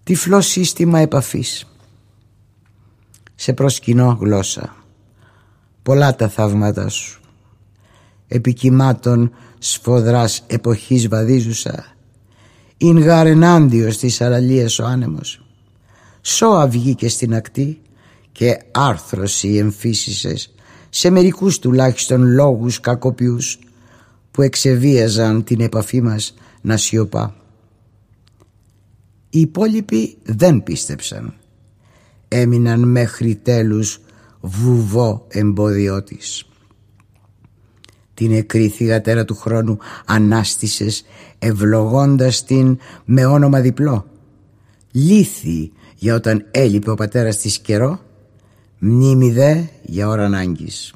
Τυφλό σύστημα επαφής. Σε προσκυνώ γλώσσα. Πολλά τα θαύματα σου. Επικυμάτων σφοδράς εποχής βαδίζουσα. Ειν γάρ ενάντιος της αραλίας ο άνεμος. Σώα βγήκε στην ακτή και άρθρωση εμφύσισες σε μερικούς τουλάχιστον λόγους κακοποιούς που εξεβίαζαν την επαφή μας να σιωπά. Οι υπόλοιποι δεν πίστεψαν. Έμειναν μέχρι τέλους βουβό εμποδιώτης. Την νεκρή θυγατέρα του χρόνου ανάστησες ευλογώντας την με όνομα διπλό. Λύθη για όταν έλειπε ο πατέρας της καιρό, μνήμη δε για ώρα ανάγκης.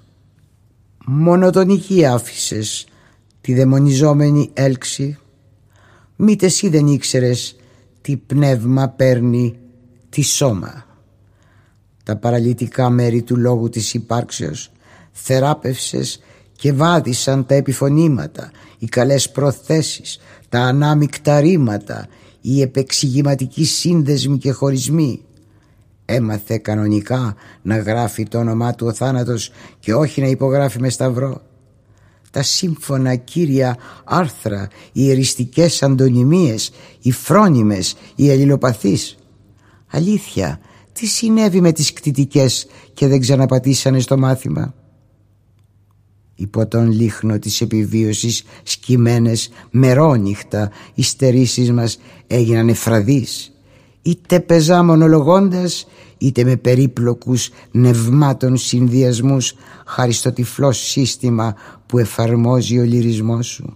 Μονοτονική άφησες τη δαιμονιζόμενη έλξη. Μήτε εσύ δεν ήξερες τι πνεύμα παίρνει τι σώμα. Τα παραλυτικά μέρη του λόγου της υπάρξεως θεράπευσες και βάδισαν τα επιφωνήματα, οι καλές προθέσεις, τα ανάμεικτα ρήματα, οι επεξηγηματικοί σύνδεσμοι και χωρισμοί. Έμαθε κανονικά να γράφει το όνομά του ο θάνατος και όχι να υπογράφει με σταυρό. Τα σύμφωνα κύρια άρθρα, οι εριστικές αντωνυμίες, οι φρόνιμες, οι αλληλοπαθείς. Αλήθεια, τι συνέβη με τις κτητικές και δεν ξαναπατήσανε στο μάθημα? Υπό τον λίχνο της επιβίωσης σκυμμένες μερόνυχτα οι στερήσεις μας έγιναν εφραδείς, είτε πεζά μονολογώντας είτε με περίπλοκους νευμάτων συνδυασμούς χάρη στο τυφλό σύστημα που εφαρμόζει ο λυρισμός σου.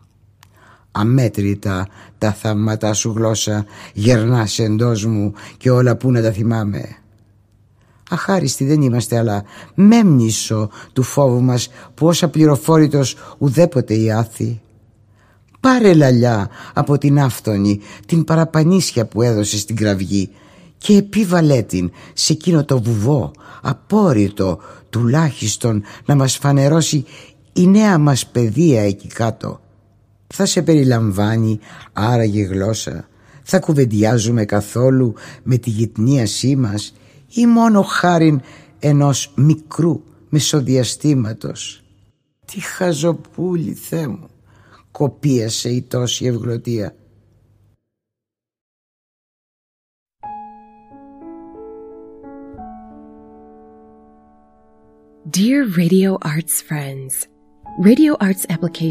Αμέτρητα τα θαύματά σου γλώσσα γερνάς εντός μου και όλα που να τα θυμάμαι. Αχάριστοι δεν είμαστε, αλλά μέμνησο του φόβου μας που όσα πληροφόρητος ουδέποτε η άθη. Πάρε λαλιά από την άφθονη την παραπανίσια που έδωσε στην κραυγή και επίβαλέ την σε εκείνο το βουβό απόρριτο τουλάχιστον να μας φανερώσει η νέα μας παιδεία εκεί κάτω. Θα σε περιλαμβάνει άραγε γλώσσα? Θα κουβεντιάζουμε καθόλου με τη γυτνίασή μας ή μόνο χάριν ενός μικρού μεσοδιαστήματος? Τι χαζοπούλη, Θεέ μου, κοπίασε η τόση ευγλωτία. Dear Radio Arts friends, Radio Arts application